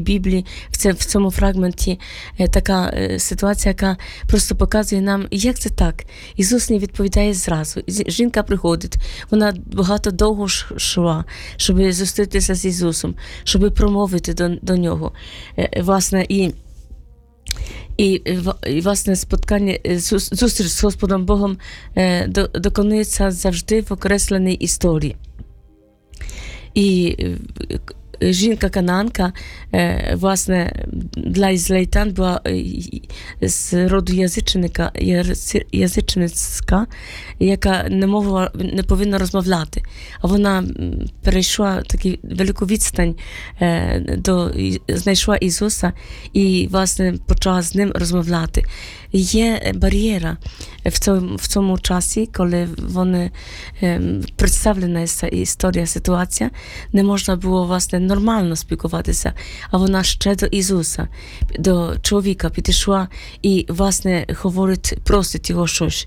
Біблії, в цьому фрагменті така ситуація, яка просто показує нам, як це так. Ісус не відповідає зразу. Жінка приходить, вона багато довго йшла, щоб зустрітися з Ісусом, щоб промовити до Нього. Власне, і власне, споткання, зустріч з Господом Богом доконується завжди в окресленій історії. І жінка-кананка, власне, для ізраїльтян була з роду язичницька, яка не повинна розмовляти. А вона перейшла таку велику відстань, знайшла Ісуса і, власне, почала з ним розмовляти. Є бар'єра в цьому часі, коли представлена історія, ситуація, не можна було, власне, нормально спілкуватися, а вона ще до Ісуса, до чоловіка підійшла і, власне, говорить, просить його щось.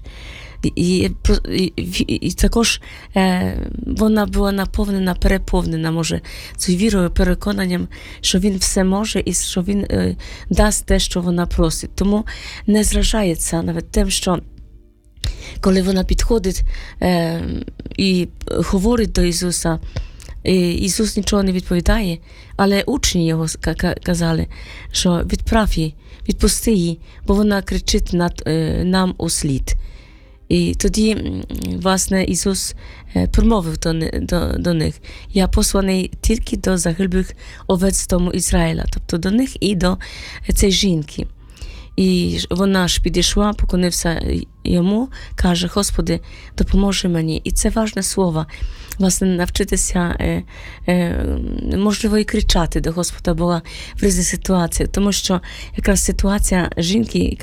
І також вона була переповнена, може, цією вірою, переконанням, що він все може і що він дасть те, що вона просить. Тому не зражається навіть тим, що коли вона підходить і говорить до Ісуса, Ісус нічого не відповідає, але учні його казали, що відправ її, відпусти її, бо вона кричить нам у слід. І тоді, власне, Ісус промовив до них: я посланий тільки до загиблих овець дому Ізраїля, тобто до них і до цієї жінки. І вона ж підійшла, поклонився йому, каже: Господи, допоможи мені. І це важне слово. Власне, навчитися, можливо, і кричати до Господа Бога в різних ситуаціях, тому що якраз ситуація жінки,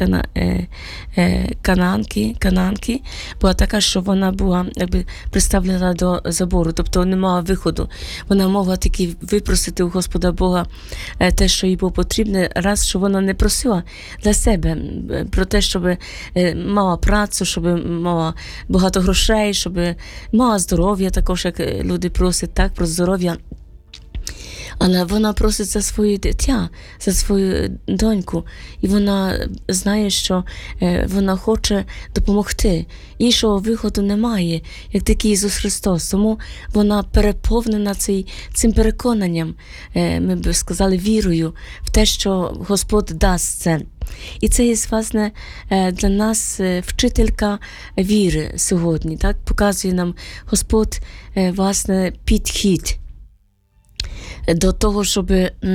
кананки, була така, що вона була якби приставлена до забору, тобто не мала виходу. Вона могла тільки випросити у Господа Бога те, що їй було потрібне, раз, що вона не просила для себе про те, щоб мала працю, щоб мала багато грошей, щоб мала здоров'я також, як люди просять, так, про здоров'я. Але вона просить за своє дитя, за свою доньку. І вона знає, що вона хоче допомогти. Іншого виходу немає, як такий Ісус Христос. Тому вона переповнена цим переконанням, ми б сказали, вірою в те, що Господь дасть це. І це є, власне, для нас вчителька віри сьогодні. Так? Показує нам Господь, власне, підхід до того, щоб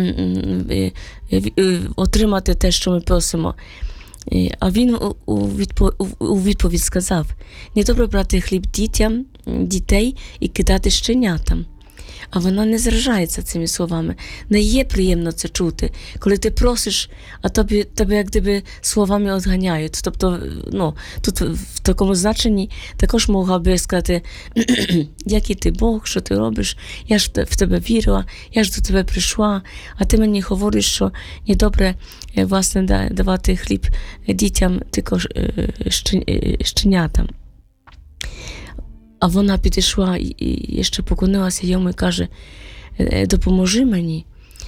отримати те, що ми просимо. А він у відповідь сказав: не добре брати хліб дітей і кидати щенятам. А вона не зражається цими словами. Не є приємно це чути, коли ти просиш, а тебе як гdyby словами odganiaють. Тобто, тут в такому значенні також могла би сказати: який ти Бог, що ти робиш, я ж в тебе вірила, я ж до тебе прийшла, а ти мені говориш, що недобре, власне, давати хліб дітям, тільки щенятам. А вона підійшла і ще поклонилася йому і каже: допоможи мені.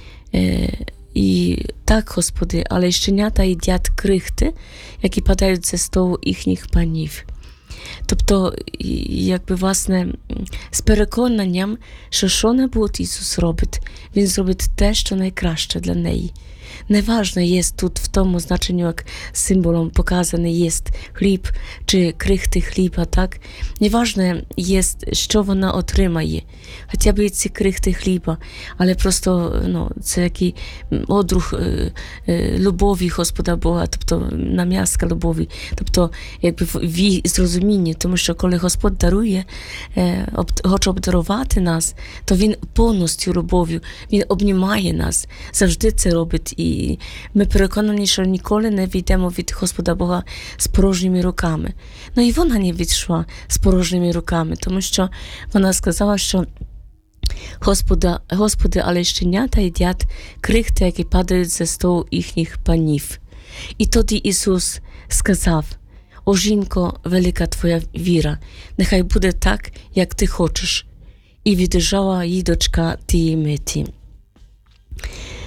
І так, Господи, але щенята їдять крихти, які падають зі столу їхніх панів. Тобто, якби, власне, з переконанням, що небудь Ісус робить, Він зробить те, що найкраще для неї. Неважно є тут в тому значенні, як символом показаний є хліб чи крихти хліба, так? Неважно є, що вона отримає, хоча б і ці крихти хліба, але просто це який одрух любові Господа Бога, тобто нам'язка любові, тобто якби в зрозумінні, тому що коли Господь дарує, хоче обдарувати нас, то Він повністю любов'ю, Він обнімає нас, завжди це робить. І ми переконані, що ніколи не вийдемо від Господа Бога з порожніми руками. І вона не відійшла з порожніми руками, тому що вона сказала, що Господи, але щенята їдять крихти, які падають зі столу їхніх панів. І тоді Ісус сказав: о жінко, велика твоя віра, нехай буде так, як ти хочеш. І від'їжджала їй дочка тієї миті.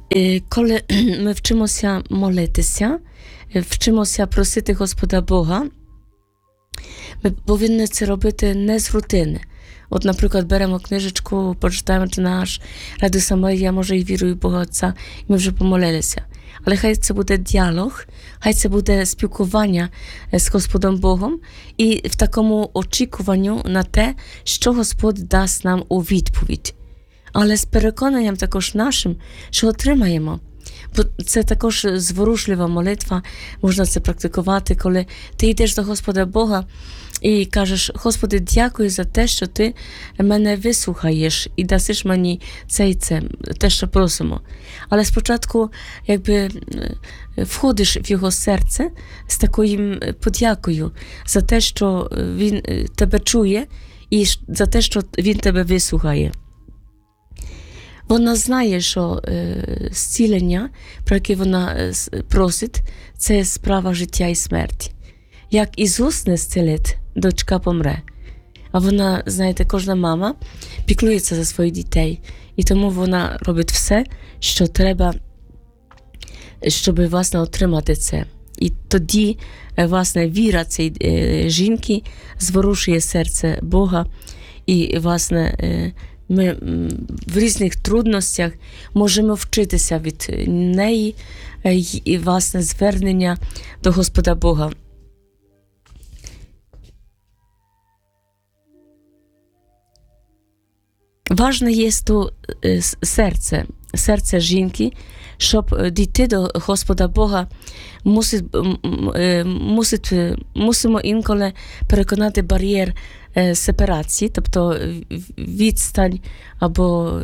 Коли ми вчимося молитися, вчимося просити Господа Бога, ми повинні це робити не з рутини. От, наприклад, беремо книжечку, почитаємо чи наш Радуйся Марія, може і вірую в Бога Отця, і ми вже помолилися. Але хай це буде діалог, хай це буде спілкування з Господом Богом і в такому очікуванню на те, що Господь дасть нам у відповідь. Але з переконанням також нашим, що отримаємо. Бо це також зворушлива молитва, можна це практикувати, коли ти йдеш до Господа Бога і кажеш: Господи, дякую за те, що ти мене вислухаєш і дасиш мені це і це, те, що просимо. Але спочатку входиш в його серце з такою подякою за те, що він тебе чує і за те, що він тебе вислухає. Вона знає, що зцілення, про яке вона просить, це справа життя і смерті. Як Ісус не зцілить, дочка помре. А вона, знаєте, кожна мама піклується за своїх дітей. І тому вона робить все, що треба, щоб, власне, отримати це. І тоді, власне, віра цієї жінки зворушує серце Бога. І, власне, ми в різних трудностях можемо вчитися від неї і, власне, звернення до Господа Бога. Важне є то серце жінки, щоб дійти до Господа Бога, мусимо інколи переконати бар'єр сепарації, тобто відстань або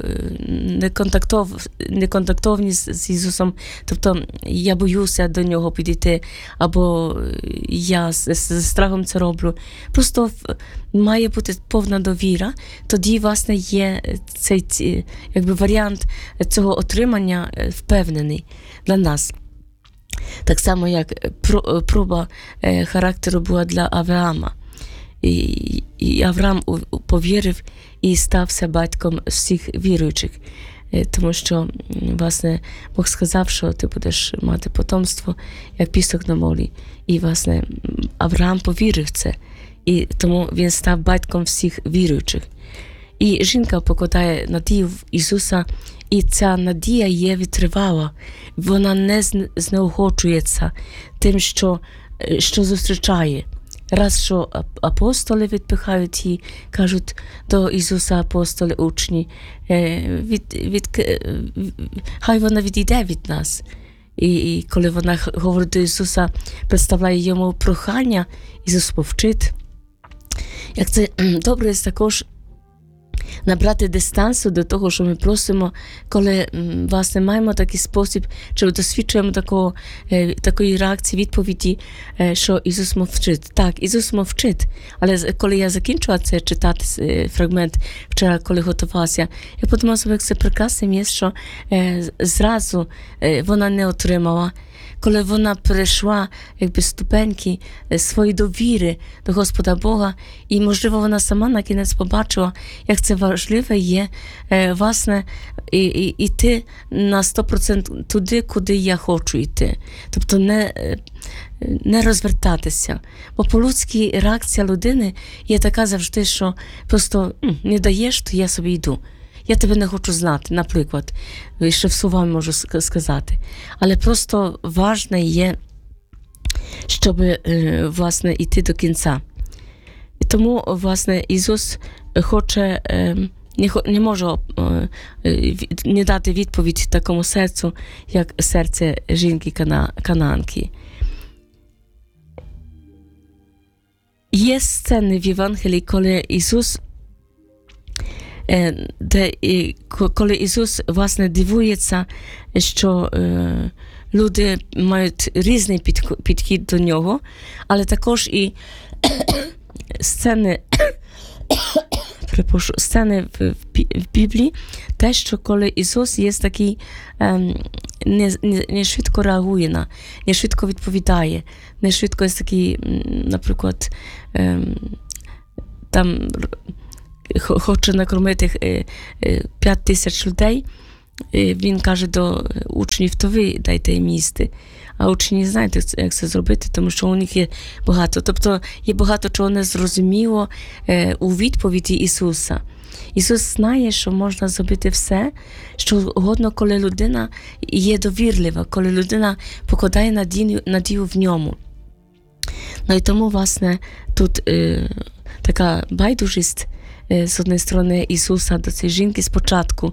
неконтактовність з Ісусом, тобто я боюся до нього підійти, або я з страхом це роблю. Просто має бути повна довіра, тоді, власне, є цей варіант цього отримання впевнений для нас. Так само, як проба характеру була для Авраама. І Авраам повірив і стався батьком всіх віруючих. Тому що, власне, Бог сказав, що ти будеш мати потомство, як пісок на морі. І, власне, Авраам повірив в це. І тому він став батьком всіх віруючих. І жінка покладає надію в Ісуса, і ця надія є витривала. Вона не знеохочується тим, що зустрічає. Раз, що апостоли відпихають її, кажуть до Ісуса апостоли, учні, хай вона відійде від нас. І коли вона говорить до Ісуса, представляє йому прохання, Ісус повчить. Як це добре також набрати дистанцію до того, що ми просимо, коли, власне, маємо такий спосіб, чи досвідчуємо такої реакції, відповіді, що Ісус мовчить. Так, Ісус мовчить, але коли я закінчила це читати фрагмент вчора, коли готувалася, я подумала собі, як це прекрасним є, що зразу вона не отримала, коли вона перейшла ступеньки своєї довіри до Господа Бога, і, можливо, вона сама на кінець побачила, як це важливе є, власне, йти на 100% туди, куди я хочу йти. Тобто не розвертатися. Бо по-людськи реакція людини є така завжди, що просто не даєш, то я собі йду. Я тебе не хочу знати, наприклад, ще в словами можу сказати. Але просто важне є, щоб, власне, йти до кінця. І тому, власне, Ісус хоче, не може не дати відповідь такому серцю, як серце жінки Кананки. Є сцени в Євангелії, коли Ісус коли Ісус, власне, дивується, що люди мають різний підхід до нього, але також і сцени в Біблії, те, що коли Ісус є такий, не швидко реагує, не швидко відповідає, не швидко є такий, наприклад, там хоче накормити 5 тисяч людей, він каже до учнів, то ви дайте їм їсти. А учні не знають, як це зробити, тому що у них є багато. Тобто є багато чого незрозуміло у відповіді Ісуса. Ісус знає, що можна зробити все, що угодно, коли людина є довірлива, коли людина покладає надію в ньому. Ну і тому, власне, тут така байдужість з однієї сторони Ісуса до цієї жінки спочатку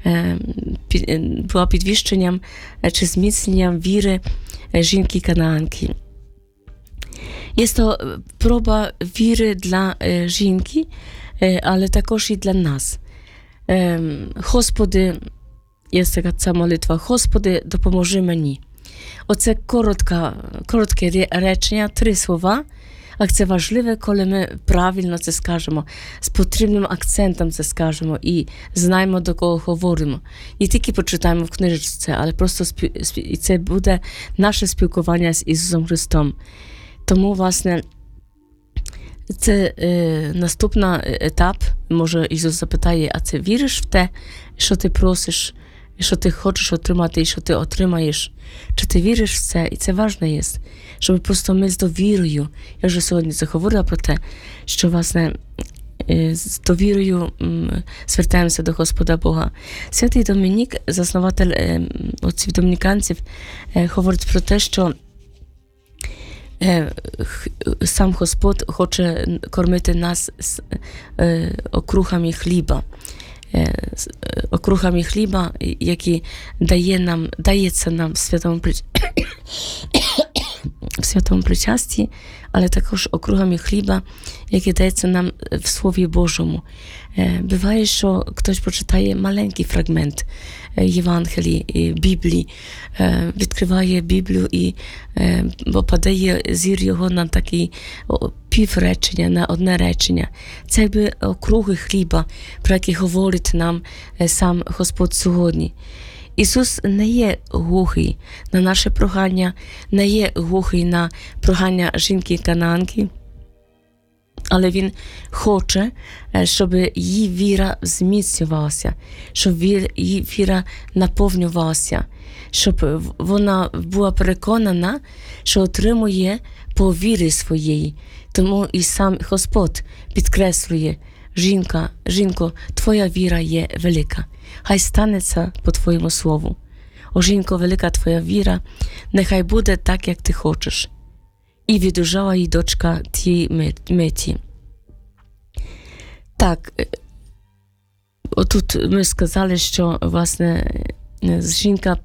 була підвищенням чи зміцненням віри жінки-кананки. Є to próba wiry dla жінки, але також і для нас. Господи, є така ця молитва, Господи, допоможи мені. Оце коротке речення, 3 слова, але це важливе, коли ми правильно це скажемо, з потрібним акцентом це скажемо і знаємо, до кого говоримо. Не тільки почитаємо в книжці, але просто це буде наше спілкування з Ісусом Христом. Тому, власне, це наступний етап. Може, Ісус запитає, а це віриш в те, що ти просиш, що ти хочеш отримати і що ти отримаєш? Чи ти віриш в це? І це важливо є, щоб просто ми з довірою, я вже сьогодні заговорила про те, що, власне, з довірою звертаємося до Господа Бога. Святий Домінік, заснователь отців домініканців, говорить про те, що сам Господь хоче кормити нас з окрухами хліба. Окрухами хліба, які дається нам в святому причасті, але також округами хліба, які дається нам в Слові Божому. Буває, що хтось прочитає маленький фрагмент Євангелії, Біблії, відкриває Біблію і попадає зір його на такий півречення, на одне речення. Це якби округи хліба, про які говорить нам сам Господь сьогодні. Ісус не є глухий на наше прохання, не є глухий на прохання жінки-кананки, але Він хоче, щоб її віра зміцнювалася, щоб її віра наповнювалася, щоб вона була переконана, що отримує по вірі своєї. Тому і сам Господь підкреслює: жінко, твоя віра є велика. Хай станеться по твоєму слову. О, жінко, велика твоя віра, нехай буде так, як ти хочеш. І відужала їй дочка тієї миті. Так, отут ми сказали, що, власне, жінка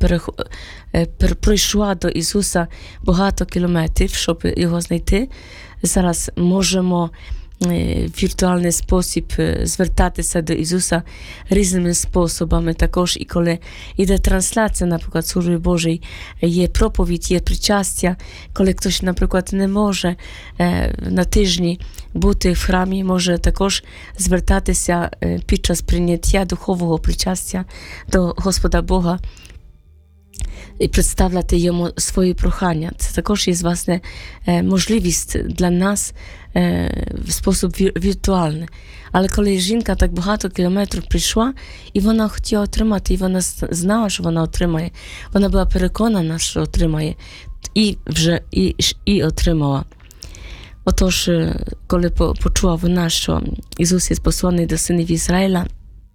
пройшла до Ісуса багато кілометрів, щоб його знайти. Зараз можемо в віртуальний спосіб звертатися до Ісуса різними способами. Також і коли йде трансляція, наприклад, Служби Божої, є проповідь, є причастя. Коли хтось, наприклад, не може на тижні бути в храмі, може також звертатися під час прийняття духового причастя до Господа Бога і представляти йому свої прохання. Це також є, власне, можливість для нас в спосіб віртуальний. Але коли жінка так багато кілометрів прийшла, і вона хотіла отримати, і вона знала, що вона отримає, вона була переконана, що отримає, і вже і отримала. Отож, коли почула вона, що Ісус є посланий до синів Ізраїля,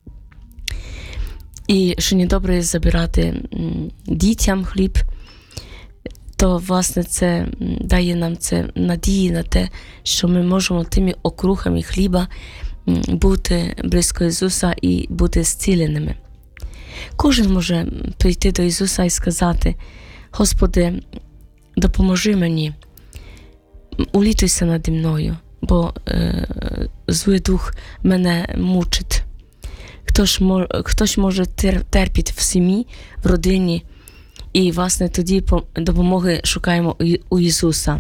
і що недобре є забирати дітям хліб, то, власне, це дає нам це надії на те, що ми можемо тими окрухами хліба бути близько Ісуса і бути зціленими. Кожен може прийти до Ісуса і сказати: Господи, допоможи мені, улітуйся наді мною, бо злий дух мене мучить. Хтось може терпіти в сім'ї, в родині, і, власне, тоді допомоги шукаємо у Ісуса.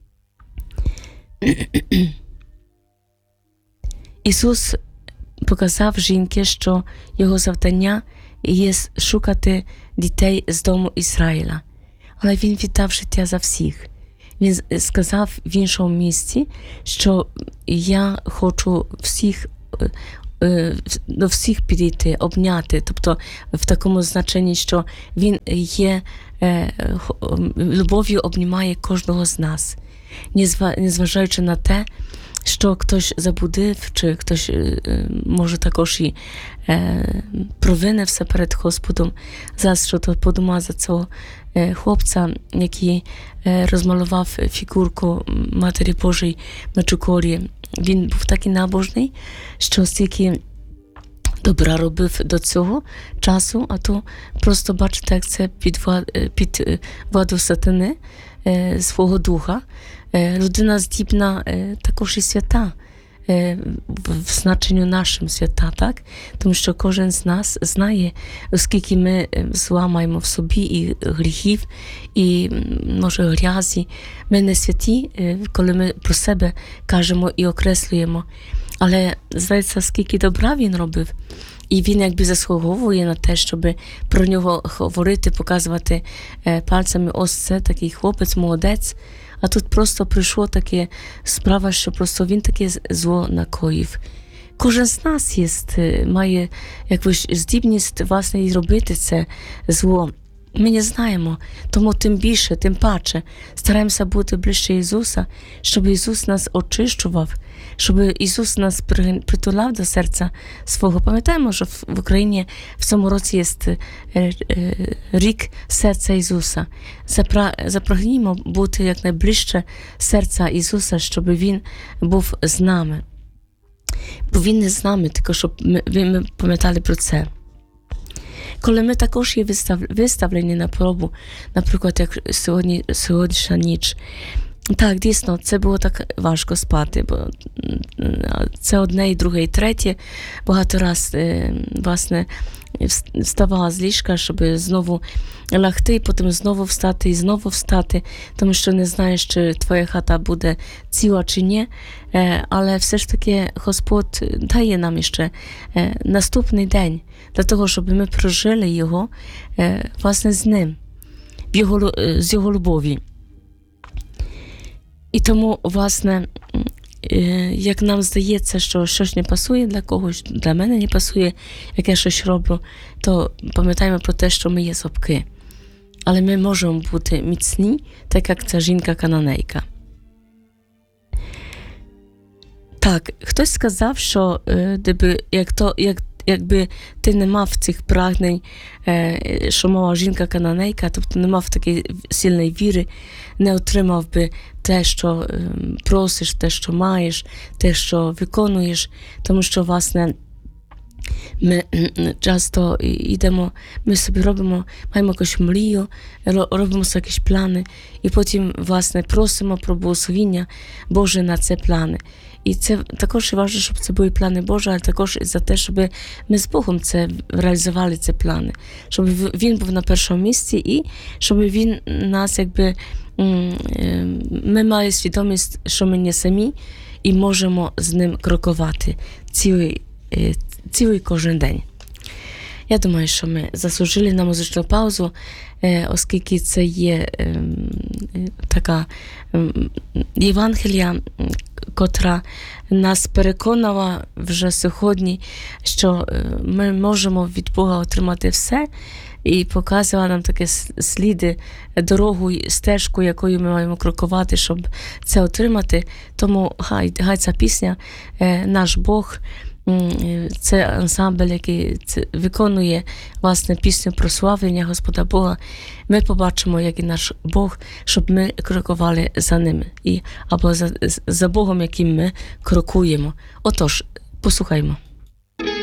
Ісус показав жінці, що його завдання є шукати дітей з дому Ізраїля. Але Він віддав життя за всіх. Він сказав в іншому місці, що я хочу всіх до всіх підійти, обняти, тобто в такому значенні, що він є любов'ю обнімає кожного з нас, незважаючи на те, що хтось забудив, чи хтось може також і провинився перед Господом, за що то подумав за цього хлопця, який розмалював фігурку Матері Божої Меджугор'ї. Він був такий набожний, що стільки добра робив до цього часу, а то просто бачите, як це під владу сатани свого духа. Людина здібна також і свята, в значенню нашим свята, так? Тому що кожен з нас знає, оскільки ми зла маємо в собі і гріхів, і, може, грязі. Ми не святі, коли ми про себе кажемо і окреслюємо. Але, здається, скільки добра він робив, і він якби заслуговує на те, щоб про нього говорити, показувати пальцями, ось це такий хлопець, молодець. А тут просто прийшло таке справа, що просто він таке зло накоїв. Кожен з нас має якусь здібність, власне, і робити це зло. Ми не знаємо, тому тим більше, тим паче стараємося бути ближче Ісуса, щоб Ісус нас очищував, щоб Ісус нас притуляв до серця свого. Пам'ятаємо, що в Україні в цьому році є рік серця Ісуса. Запрагнімо бути якнайближче серця Ісуса, щоб Він був з нами. Бо Він не з нами, тільки щоб ми пам'ятали про це. Коли ми також є виставлені на пробу, наприклад, як сьогоднішня ніч, так, дійсно, це було так важко спати, бо це одне, і друге, і третє. Багато раз, власне, вставала з ліжка, щоб знову лягти, і потім знову встати і знову встати, тому що не знаєш, чи твоя хата буде ціла чи ні. Але все ж таки Господь дає нам ще наступний день для того, щоб ми прожили його, власне, з ним, з його любові. І тому, власне, як нам здається, що щось не пасує для когось, для мене не пасує, як я щось роблю, то пам'ятаємо про те, що ми є слабкі. Але ми можемо бути міцні, так як ця жінка-кананейка. Так, хтось сказав, що якби ти не мав цих прагнень, що мова жінка-кананейка, тобто не мав такої сильної віри, не отримав би те, що просиш, те, що маєш, те, що виконуєш, тому що, власне, ми часто йдемо, ми собі маємо якусь мрію, робимо якісь плани, і потім, власне, просимо про благословіння Боже на ці плани. І це також важливо, щоб це були плани Божі, але також за те, щоб ми з Богом реалізували ці плани, щоб Він був на першому місці і щоб Він нас, якби, ми мали свідомість, що ми не самі і можемо з ним крокувати цілий кожен день. Я думаю, що ми заслужили на музичну паузу, оскільки це є така Євангелія, котра нас переконала вже сьогодні, що ми можемо від Бога отримати все, і показувала нам такі сліди, дорогу, стежку, якою ми маємо крокувати, щоб це отримати. Тому хай ця пісня, наш Бог, це ансамбль, який виконує, власне, пісню про славлення Господа Бога. Ми побачимо, як і наш Бог, щоб ми крокували за ними, або за Богом, яким ми крокуємо. Отож, послухаймо.